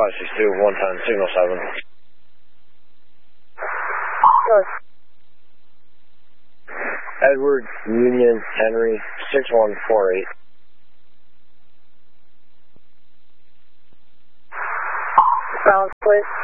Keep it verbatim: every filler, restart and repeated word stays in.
five six two, one ten, signal seven. Good. Edward, Union, Henry, six one four eight. Balance, please.